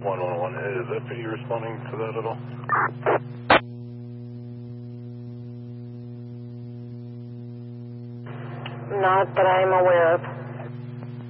111, is FE responding to that at all? Not that I'm aware of.